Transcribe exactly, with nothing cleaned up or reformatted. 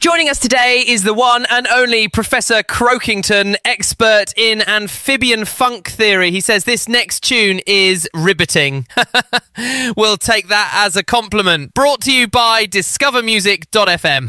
Joining us today is the one and only Professor Croakington, expert in amphibian funk theory. He says this next tune is riveting. We'll take that as a compliment. Brought to you by discover music dot f m.